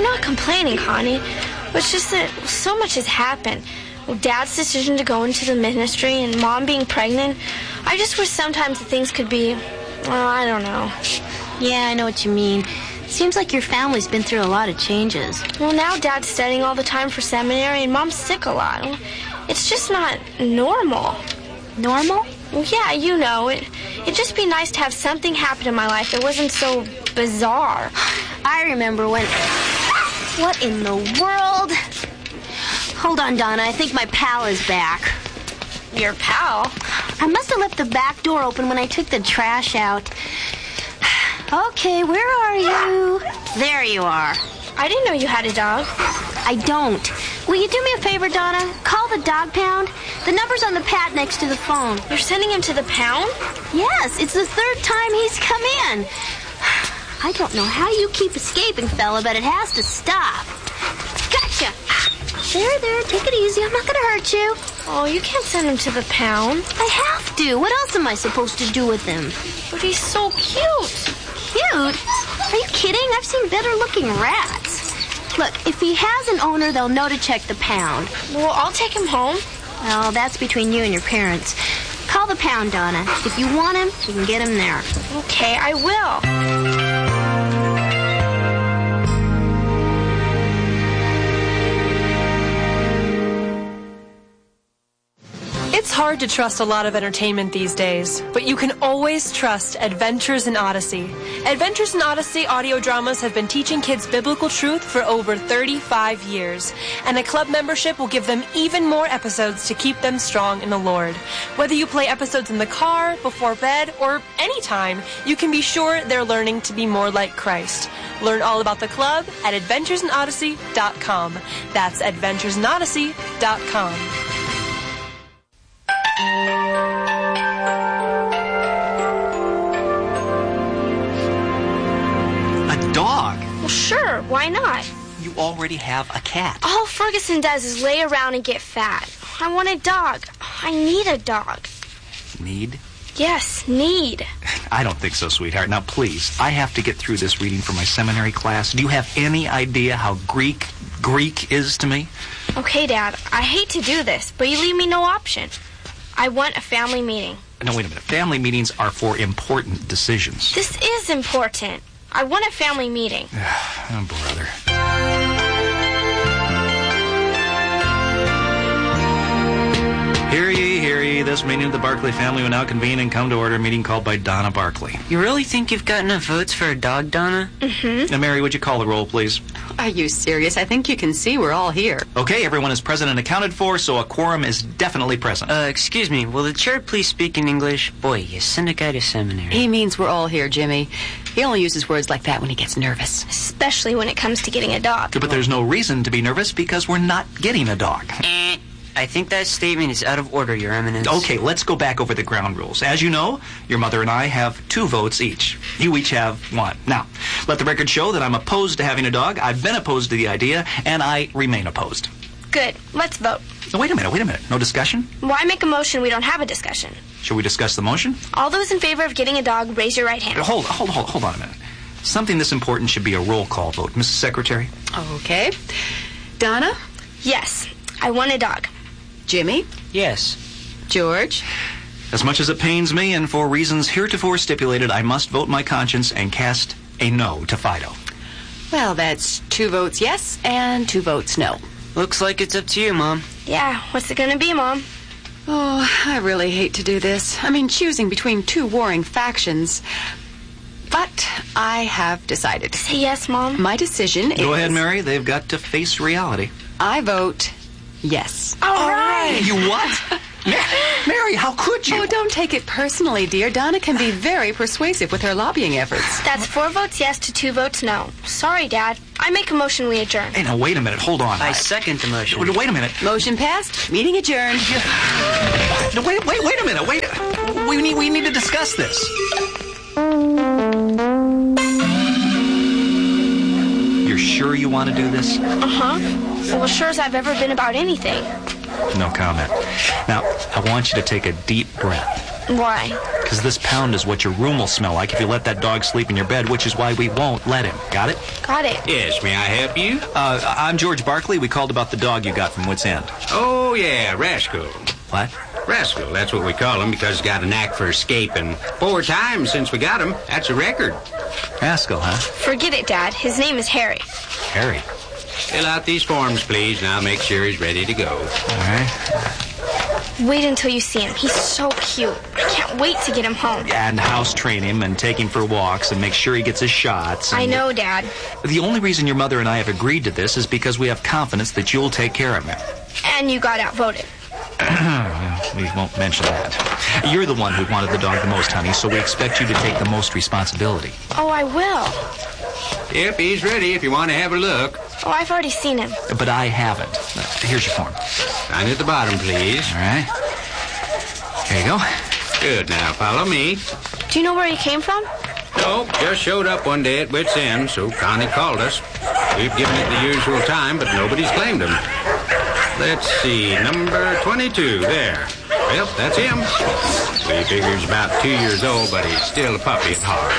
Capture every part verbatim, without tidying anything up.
I'm not complaining, Connie. It's just that so much has happened. Dad's decision to go into the ministry and Mom being pregnant. I just wish sometimes that things could be, well, I don't know. Yeah, I know what you mean. Seems like your family's been through a lot of changes. Well, now Dad's studying all the time for seminary and Mom's sick a lot. It's just not normal. Normal? Well, yeah, you know. It, it'd just be nice to have something happen in my life that wasn't so bizarre. I remember when... What in the world? Hold on, Donna. I think my pal is back. Your pal? I must have left the back door open when I took the trash out. Okay, where are you? There you are. I didn't know you had a dog. I don't. Will you do me a favor, Donna? Call the dog pound. The number's on the pad next to the phone. You're sending him to the pound? Yes, it's the third time he's come in. I don't know how you keep escaping, fella, but it has to stop. Gotcha. There, there, take it easy. I'm not going to hurt you. Oh, you can't send him to the pound. I have to. What else am I supposed to do with him? But he's so cute. Cute? Are you kidding? I've seen better-looking rats. Look, if he has an owner, they'll know to check the pound. Well, I'll take him home. Oh, that's between you and your parents. Call the pound, Donna. If you want him, you can get him there. Okay, I will. It's hard to trust a lot of entertainment these days, but you can always trust Adventures in Odyssey. Adventures in Odyssey audio dramas have been teaching kids biblical truth for over thirty-five years, and a club membership will give them even more episodes to keep them strong in the Lord. Whether you play episodes in the car, before bed, or anytime, you can be sure they're learning to be more like Christ. Learn all about the club at adventures in odyssey dot com. That's adventures in odyssey dot com. A dog? Well, sure. Why not? You already have a cat. All Ferguson does is lay around and get fat. I want a dog. I need a dog. Need? Yes, need. I don't think so, sweetheart. Now, please, I have to get through this reading for my seminary class. Do you have any idea how Greek Greek is to me? Okay, Dad. I hate to do this, but you leave me no option. I want a family meeting. No, wait a minute. Family meetings are for important decisions. This is important. I want a family meeting. Oh, brother. Hear ye, hear ye. This meeting of the Barkley family will now convene and come to order. A meeting called by Donna Barkley. You really think you've got enough votes for a dog, Donna? Mm-hmm. Now, Mary, would you call the roll, please? Are you serious? I think you can see we're all here. Okay, everyone is present and accounted for, so a quorum is definitely present. Uh, excuse me, will the chair please speak in English? Boy, you send a guy to seminary. He means we're all here, Jimmy. He only uses words like that when he gets nervous. Especially when it comes to getting a dog. But there's no reason to be nervous because we're not getting a dog. Eh. I think that statement is out of order, Your Eminence. Okay, let's go back over the ground rules. As you know, your mother and I have two votes each. You each have one. Now, let the record show that I'm opposed to having a dog. I've been opposed to the idea, and I remain opposed. Good. Let's vote. No, wait a minute, wait a minute. No discussion? Why make a motion we don't have a discussion? Shall we discuss the motion? All those in favor of getting a dog, raise your right hand. Hold, hold, hold, hold on a minute. Something this important should be a roll call vote. Missus Secretary? Okay. Donna? Yes, I want a dog. Jimmy? Yes. George? As much as it pains me, and for reasons heretofore stipulated, I must vote my conscience and cast a no to Fido. Well, that's two votes yes and two votes no. Looks like it's up to you, Mom. Yeah, what's it gonna be, Mom? Oh, I really hate to do this. I mean, choosing between two warring factions. But I have decided. Say yes, Mom. My decision is... Go ahead, Mary. They've got to face reality. I vote yes. All right. You what? Mary, how could you? Oh, don't take it personally, dear. Donna can be very persuasive with her lobbying efforts. That's four votes yes to two votes no. Sorry, Dad. I make a motion we adjourn. Hey, now, wait a minute. Hold on. I second the motion. Wait, wait a minute. Motion passed. Meeting adjourned. No, wait, wait, wait a minute. Wait. We need, we need to discuss this. You're sure you want to do this? Uh-huh. Well, as sure as I've ever been about anything. No comment. Now, I want you to take a deep breath. Why? Because this pound is what your room will smell like if you let that dog sleep in your bed, which is why we won't let him. Got it? Got it. Yes, may I help you? Uh, I'm George Barkley. We called about the dog you got from Wits End. Oh, yeah, Rascal. What? Rascal, that's what we call him because he's got a knack for escaping. Four times since we got him. That's a record. Rascal, huh? Forget it, Dad. His name is Harry. Harry. Fill out these forms, please, and I'll make sure he's ready to go. All right. Wait until you see him. He's so cute. I can't wait to get him home. And house train him and take him for walks and make sure he gets his shots. And I know, Dad. The only reason your mother and I have agreed to this is because we have confidence that you'll take care of him. And you got outvoted. We won't mention that. You're the one who wanted the dog the most, honey, so we expect you to take the most responsibility. Oh, I will. Yep, he's ready if you want to have a look. Oh, I've already seen him. But I haven't. Uh, here's your form. Sign at the bottom, please. All right. Here you go. Good, now follow me. Do you know where he came from? Nope, just showed up one day at Wits End, so Connie called us. We've given it the usual time, but nobody's claimed him. Let's see, number twenty-two, there. Well, that's him. We figure he's about two years old, but he's still a puppy at heart.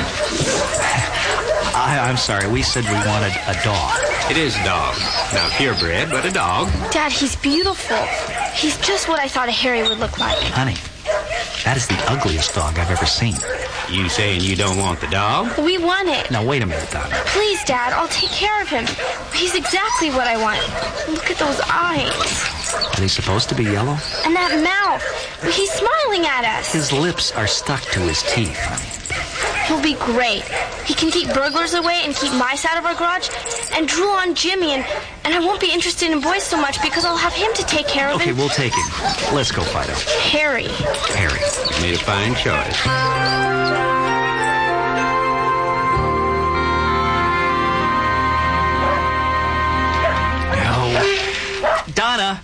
I, I'm sorry, we said we wanted a dog. It is a dog. Not purebred, but a dog. Dad, he's beautiful. He's just what I thought a Harry would look like. Honey, that is the ugliest dog I've ever seen. You saying you don't want the dog? We want it. Now, wait a minute, Donna. Please, Dad, I'll take care of him. He's exactly what I want. Look at those eyes. Are they supposed to be yellow? And that mouth. He's smiling at us. His lips are stuck to his teeth, honey. He'll be great. He can keep burglars away and keep mice out of our garage and drool on Jimmy, and, and I won't be interested in boys so much because I'll have him to take care of Okay, him. we'll take him. Let's go, Fido. Harry. Harry. You made a fine choice. No. Donna!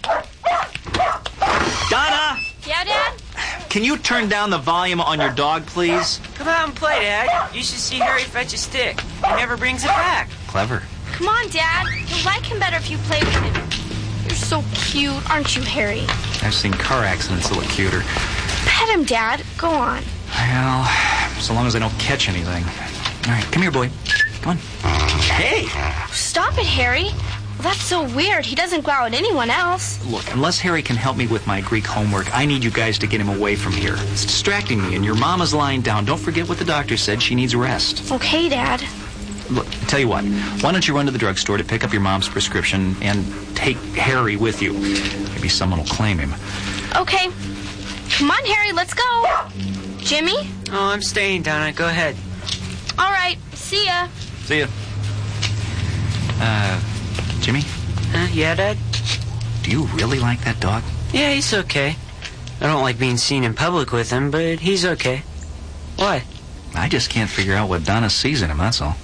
Donna! Yeah, Dad? Can you turn down the volume on your dog, please? Come out and play, Dad. You should see Harry fetch a stick. He never brings it back. Clever. Come on, Dad. You'll like him better if you play with him. You're so cute, aren't you, Harry? I've seen car accidents that look cuter. Pet him, Dad. Go on. Well, so long as I don't catch anything. All right, come here, boy. Come on. Hey! Stop it, Harry. Well, that's so weird. He doesn't growl at anyone else. Look, unless Harry can help me with my Greek homework, I need you guys to get him away from here. It's distracting me, and your mama's lying down. Don't forget what the doctor said. She needs rest. Okay, Dad. Look, tell you what. Why don't you run to the drugstore to pick up your mom's prescription and take Harry with you? Maybe someone will claim him. Okay. Come on, Harry. Let's go. Jimmy? Oh, I'm staying, Donna. Go ahead. All right. See ya. See ya. Uh, Jimmy? Huh? Yeah, Dad? Do you really like that dog? Yeah, he's okay. I don't like being seen in public with him, but he's okay. Why? I just can't figure out what Donna sees in him, that's all.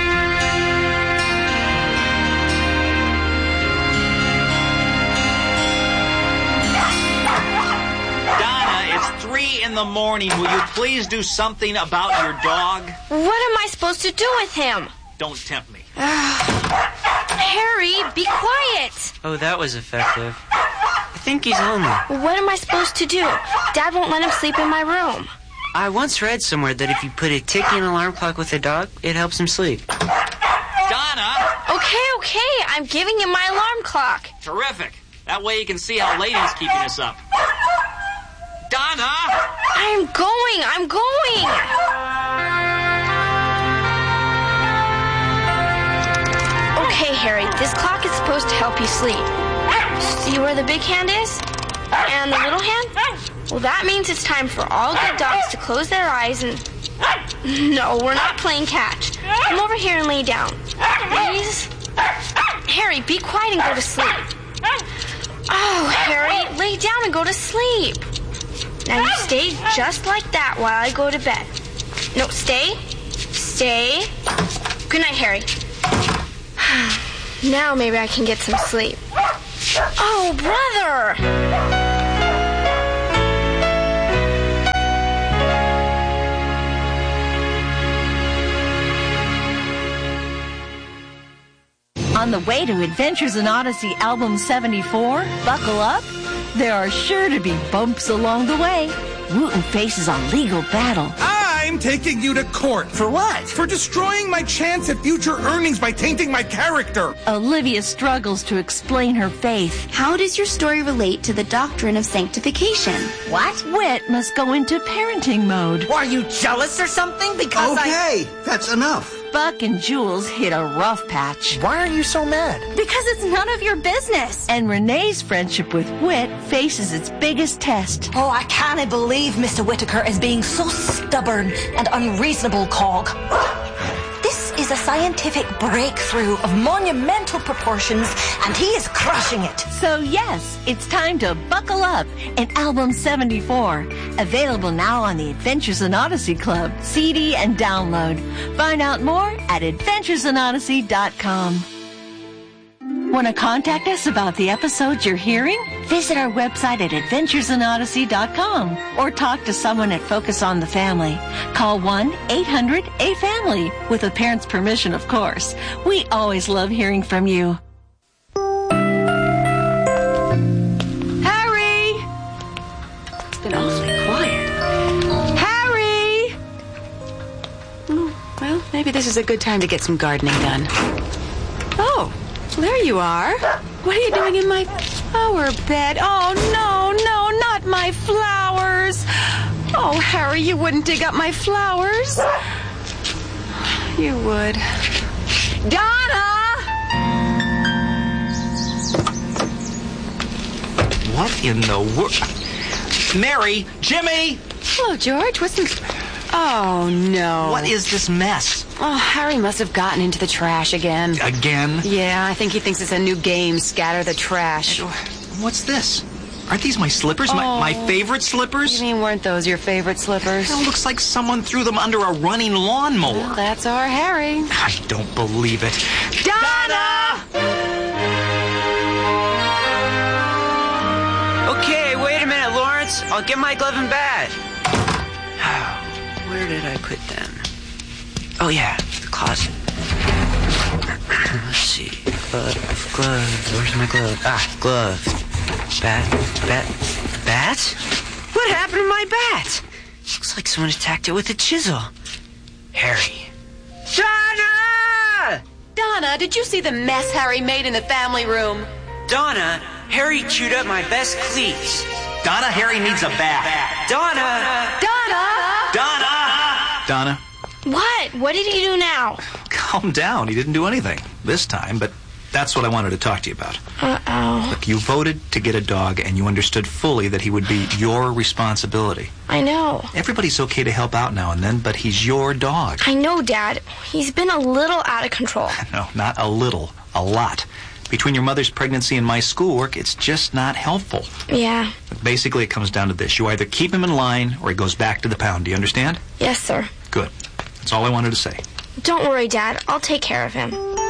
Donna, it's three in the morning. Will you please do something about your dog? What am I supposed to do with him? Don't tempt me. Harry, be quiet. Oh, that was effective. I think he's lonely. What am I supposed to do? Dad won't let him sleep in my room. I once read somewhere that if you put a ticking alarm clock with a dog, it helps him sleep. Donna! Okay, okay. I'm giving him my alarm clock. Terrific. That way you can see how late he's keeping us up. Donna! I'm going. I'm going. Okay, Harry, this clock is supposed to help you sleep. See where the big hand is? And the little hand? Well, that means it's time for all good dogs to close their eyes and... No, we're not playing catch. Come over here and lay down. Please? Harry, be quiet and go to sleep. Oh, Harry, lay down and go to sleep. Now you stay just like that while I go to bed. No, stay. Stay. Good night, Harry. Now maybe I can get some sleep. Oh, brother! On the way to Adventures in Odyssey Album seventy-four, buckle up. There are sure to be bumps along the way. Wooten faces a legal battle. I'm taking you to court. For what? For destroying my chance at future earnings by tainting my character. Olivia struggles to explain her faith. How does your story relate to the doctrine of sanctification? What? Wit must go into parenting mode. Are you jealous or something? Because okay, I... that's enough. Buck and Jules hit a rough patch. Why are you so mad? Because it's none of your business. And Renee's friendship with Wit faces its biggest test. Oh, I can't believe Mister Whitaker is being so stubborn and unreasonable, Cog. This is a scientific breakthrough of monumental proportions, and he is crushing it. So yes, it's time to buckle up in Album seventy-four. Available now on the Adventures in Odyssey Club, C D and download. Find out more at adventures in odyssey dot com. Want to contact us about the episodes you're hearing? Visit our website at adventures in odyssey dot com or talk to someone at Focus on the Family. Call one eight hundred A family with a parent's permission, of course. We always love hearing from you. Harry! It's been awfully quiet. Harry! Oh, well, maybe this is a good time to get some gardening done. Oh. There you are. What are you doing in my flower bed? Oh, no, no, not my flowers. Oh, Harry, you wouldn't dig up my flowers. You would. Donna! What in the world? Mary! Jimmy! Hello, George. What's the... Oh, no. What is this mess? Oh, Harry must have gotten into the trash again. Again? Yeah, I think he thinks it's a new game, Scatter the Trash. What's this? Aren't these my slippers? Oh. My, my favorite slippers? You mean weren't those your favorite slippers? It looks like someone threw them under a running lawnmower. Well, that's our Harry. I don't believe it. Donna! Okay, wait a minute, Lawrence. I'll get my glove and bat. Where did I put them? Oh, yeah, the closet. Let's see. Glove, glove. Where's my glove? Ah, glove. Bat, bat, bat? What happened to my bat? Looks like someone attacked it with a chisel. Harry. Donna! Donna, did you see the mess Harry made in the family room? Donna, Harry chewed up my best cleats. Donna, Harry needs a bat. Donna! Donna! Donna! Donna? What? What did he do now? Calm down. He didn't do anything this time, but that's what I wanted to talk to you about. Uh-oh. Look, you voted to get a dog, and you understood fully that he would be your responsibility. I know. Everybody's okay to help out now and then, but he's your dog. I know, Dad. He's been a little out of control. No, not a little. A lot. Between your mother's pregnancy and my schoolwork, it's just not helpful. Yeah. But basically, it comes down to this. You either keep him in line, or he goes back to the pound. Do you understand? Yes, sir. Good. That's all I wanted to say. Don't worry, Dad. I'll take care of him.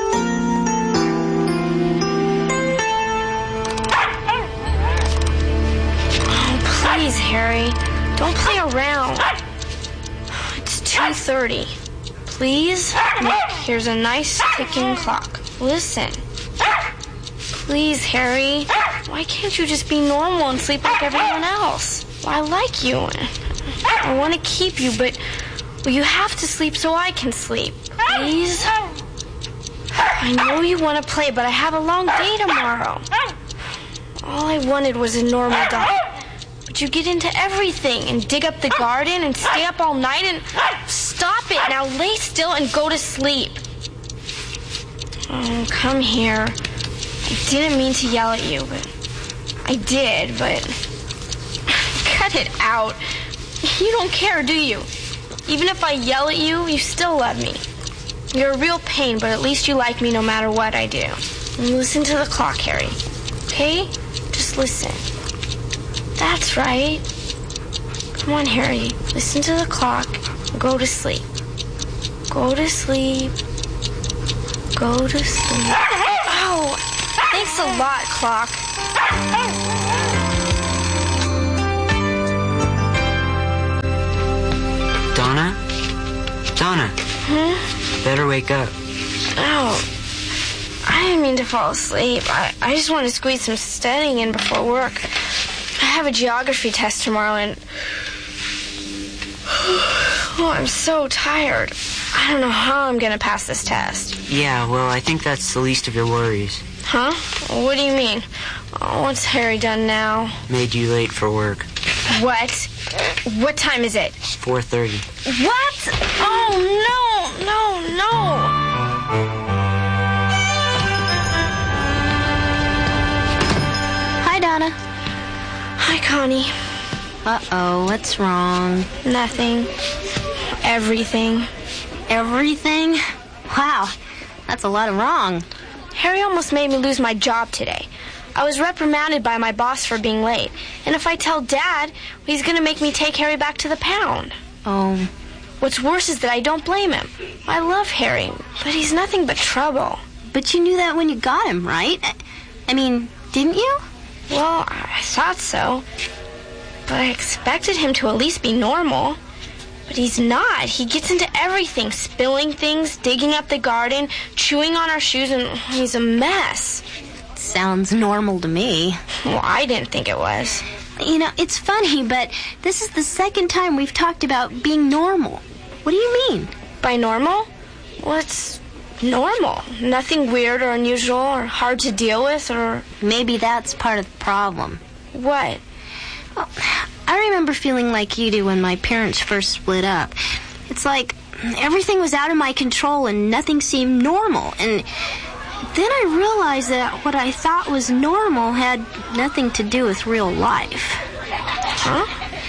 Oh, please, Harry. Don't play around. It's two thirty. Please? Look, here's a nice ticking clock. Listen. Please, Harry. Why can't you just be normal and sleep like everyone else? Well, I like you. I want to keep you, but well, you have to sleep so I can sleep. Please? I know you want to play, but I have a long day tomorrow. All I wanted was a normal dog. But you get into everything and dig up the garden and stay up all night and... Stop it! Now lay still and go to sleep. Oh, come here. I didn't mean to yell at you, but... I did, but... Cut it out. You don't care, do you? Even if I yell at you, you still love me. You're a real pain, but at least you like me no matter what I do. And listen to the clock, Harry. Okay? Just listen. That's right. Come on, Harry. Listen to the clock. Go to sleep. Go to sleep. Go to sleep. Oh, thanks a lot, clock. Donna? Donna? Hmm? Better wake up. Oh, I didn't mean to fall asleep. I, I just want to squeeze some studying in before work. I have a geography test tomorrow, and Oh, I'm so tired. I don't know how I'm going to pass this test. Yeah, well, I think that's the least of your worries. Huh? What do you mean? Oh, what's Harry done now? Made you late for work. What? What time is it? four thirty. What? Oh, no, no, no. Hi, Donna. Hi, Connie. Uh-oh, what's wrong? Nothing. Everything. Everything? Wow, that's a lot of wrong. Harry almost made me lose my job today. I was reprimanded by my boss for being late. And if I tell Dad, he's going to make me take Harry back to the pound. Oh. What's worse is that I don't blame him. I love Harry, but he's nothing but trouble. But you knew that when you got him, right? I mean, didn't you? Well, I thought so. But I expected him to at least be normal. But he's not. He gets into everything, spilling things, digging up the garden, chewing on our shoes, and he's a mess. Sounds normal to me. Well, I didn't think it was. You know, it's funny, but this is the second time we've talked about being normal. What do you mean? By normal? Well, it's normal. Nothing weird or unusual or hard to deal with or... Maybe that's part of the problem. What? Well, I remember feeling like you do when my parents first split up. It's like everything was out of my control and nothing seemed normal. And then I realized that what I thought was normal had nothing to do with real life. Huh?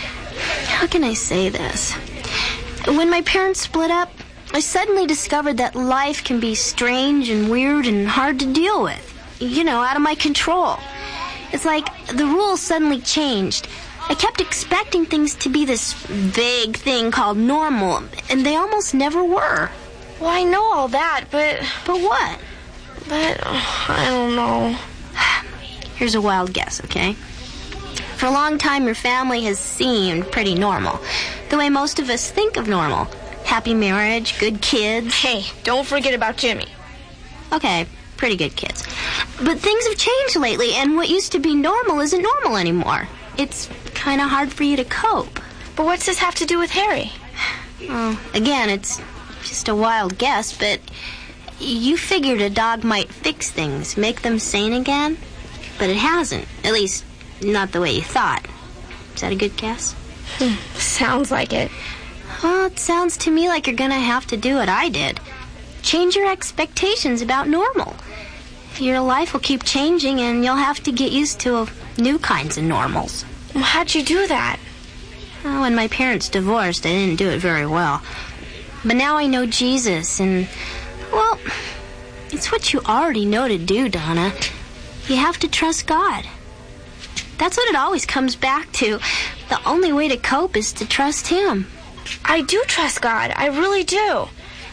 How can I say this? When my parents split up, I suddenly discovered that life can be strange and weird and hard to deal with. You know, out of my control. It's like the rules suddenly changed. I kept expecting things to be this vague thing called normal, and they almost never were. Well, I know all that, but... But what? But, oh, I don't know. Here's a wild guess, okay? For a long time, your family has seemed pretty normal. The way most of us think of normal. Happy marriage, good kids. Hey, don't forget about Jimmy. Okay, pretty good kids. But things have changed lately, and what used to be normal isn't normal anymore. It's kind of hard for you to cope. But what's this have to do with Harry? Well, again, it's just a wild guess, but you figured a dog might fix things, make them sane again. But it hasn't. At least, not the way you thought. Is that a good guess? Hmm, sounds like it. Well, it sounds to me like you're going to have to do what I did. Change your expectations about normal. Your life will keep changing, and you'll have to get used to new kinds of normals. Well, how'd you do that? Well, when my parents divorced, I didn't do it very well. But now I know Jesus, and, well, it's what you already know to do, Donna. You have to trust God. That's what it always comes back to. The only way to cope is to trust Him. I do trust God. I really do.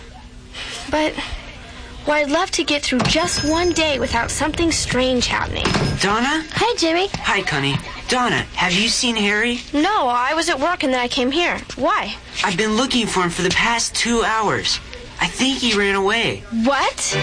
But, well, I'd love to get through just one day without something strange happening. Donna? Hi, Jimmy. Hi, Connie. Donna, have you seen Harry? No, I was at work and then I came here. Why? I've been looking for him for the past two hours. I think he ran away. What?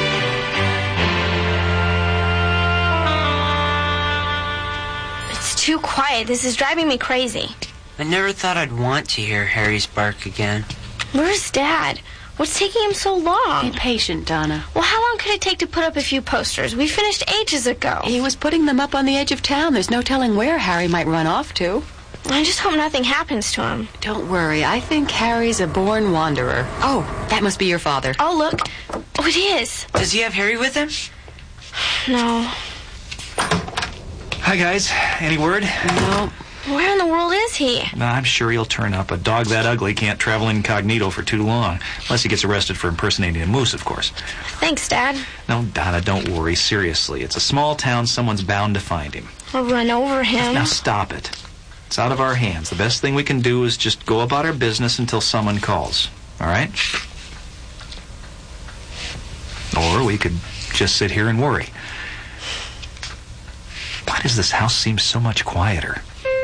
It's too quiet. This is driving me crazy. I never thought I'd want to hear Harry's bark again. Where's Dad? What's taking him so long? Be patient, Donna. Well, how long could it take to put up a few posters? We finished ages ago. He was putting them up on the edge of town. There's no telling where Harry might run off to. I just hope nothing happens to him. Don't worry. I think Harry's a born wanderer. Oh, that must be your father. Oh, look. Oh, it is. Does he have Harry with him? No. Hi, guys. Any word? No. Where in the world is he? No, I'm sure he'll turn up. A dog that ugly can't travel incognito for too long. Unless he gets arrested for impersonating a moose, of course. Thanks, Dad. No, Donna, don't worry. Seriously. It's a small town. Someone's bound to find him. I'll run over him. Now stop it. It's out of our hands. The best thing we can do is just go about our business until someone calls. All right? Or we could just sit here and worry. Why does this house seem so much quieter?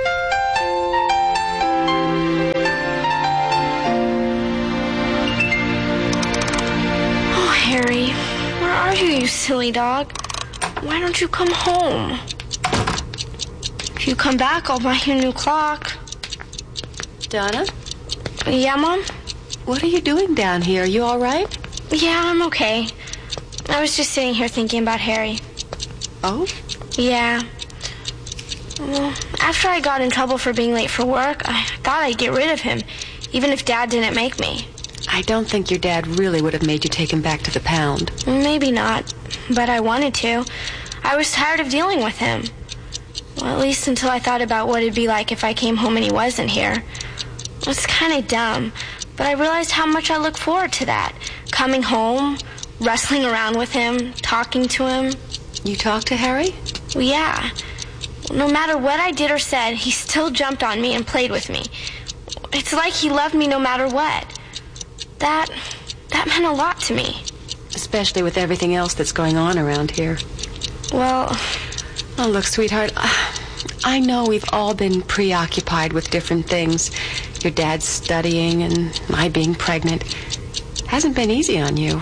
Harry, where are you, you silly dog? Why don't you come home? If you come back, I'll buy you a new clock. Donna? Yeah, Mom? What are you doing down here? Are you all right? Yeah, I'm okay. I was just sitting here thinking about Harry. Oh? Yeah. Well, after I got in trouble for being late for work, I thought I'd get rid of him, even if Dad didn't make me. I don't think your dad really would have made you take him back to the pound. Maybe not, but I wanted to. I was tired of dealing with him. Well, at least until I thought about what it'd be like if I came home and he wasn't here. It's kind of dumb, but I realized how much I look forward to that. Coming home, wrestling around with him, talking to him. You talked to Harry? Well, yeah. No matter what I did or said, he still jumped on me and played with me. It's like he loved me no matter what. That, that meant a lot to me. Especially with everything else that's going on around here. Well... Oh, look, sweetheart, I know we've all been preoccupied with different things. Your dad's studying and my being pregnant. Hasn't been easy on you.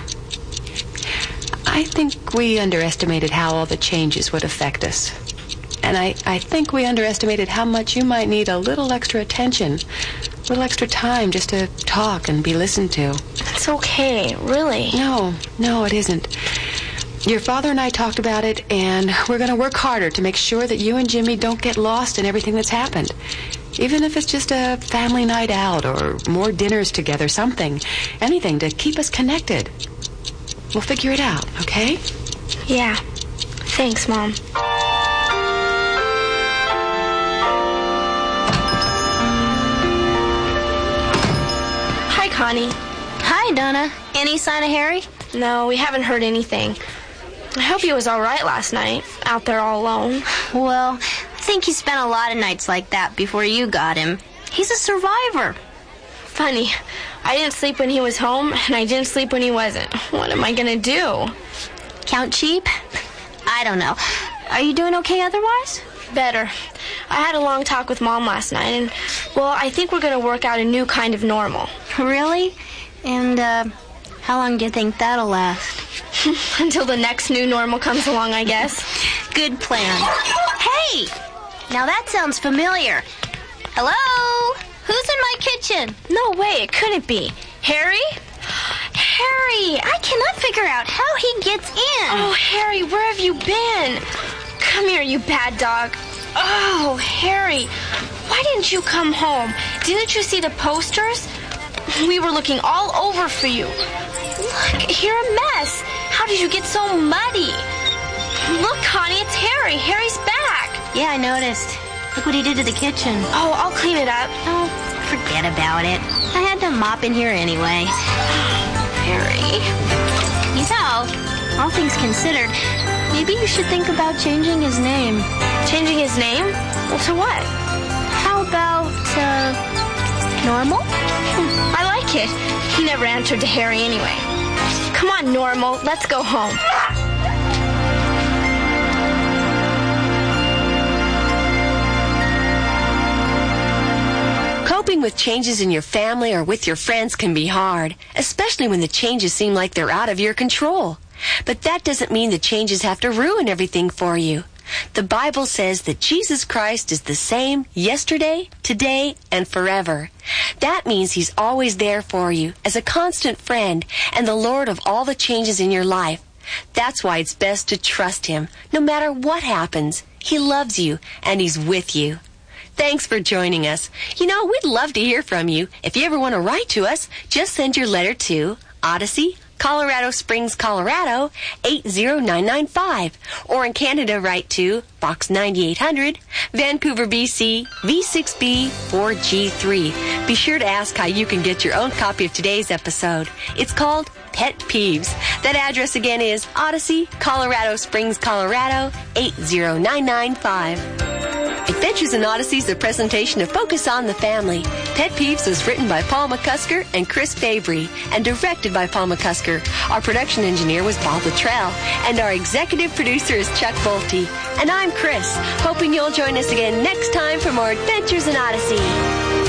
I think we underestimated how all the changes would affect us. And I, I think we underestimated how much you might need a little extra attention, a little extra time just to talk and be listened to. It's okay, really. No, no, it isn't. Your father and I talked about it, and we're going to work harder to make sure that you and Jimmy don't get lost in everything that's happened. Even if it's just a family night out or more dinners together, something, anything to keep us connected. We'll figure it out, okay? Yeah. Thanks, Mom. Hi, Connie. Hi, Donna. Any sign of Harry? No, we haven't heard anything. I hope he was all right last night, out there all alone. Well, I think he spent a lot of nights like that before you got him. He's a survivor. Funny. I didn't sleep when he was home, and I didn't sleep when he wasn't. What am I gonna do? Count sheep? I don't know. Are you doing okay otherwise? Better. I had a long talk with Mom last night, and, well, I think we're gonna work out a new kind of normal. Really? And, uh, how long do you think that'll last? Until the next new normal comes along, I guess. Good plan. Hey! Now that sounds familiar. Hello? Who's in my kitchen? No way, it couldn't be. Harry? Harry! I cannot figure out how he gets in. Oh, Harry, where have you been? Come here, you bad dog. Oh, Harry, why didn't you come home? Didn't you see the posters? We were looking all over for you. Look, you're a mess. How did you get so muddy? Look, Connie, it's Harry. Harry's back. Yeah, I noticed. Look what he did to the kitchen. Oh, I'll clean it up. Oh, forget about it. I had to mop in here anyway. Harry. You know, all things considered, maybe you should think about changing his name. Changing his name? Well, to what? How about, uh, Normal? Hmm, I like it. He never answered to Harry anyway. Come on, Normal. Let's go home. Coping with changes in your family or with your friends can be hard, especially when the changes seem like they're out of your control. But that doesn't mean the changes have to ruin everything for you. The Bible says that Jesus Christ is the same yesterday, today, and forever. That means He's always there for you as a constant friend and the Lord of all the changes in your life. That's why it's best to trust Him, no matter what happens. He loves you, and He's with you. Thanks for joining us. You know, we'd love to hear from you. If you ever want to write to us, just send your letter to Odyssey, Colorado Springs, Colorado, eight zero nine nine five. Or in Canada, write to Box ninety-eight hundred, Vancouver, B C, V six B four G three. Be sure to ask how you can get your own copy of today's episode. It's called Pet Peeves. That address again is Odyssey, Colorado Springs, Colorado, eight zero nine nine five. Adventures in Odyssey is a presentation of Focus on the Family. Pet Peeves was written by Paul McCusker and Chris Fabry and directed by Paul McCusker. Our production engineer was Bob Luttrell, and our executive producer is Chuck Bolte. And I'm Chris, hoping you'll join us again next time for more Adventures in Odyssey.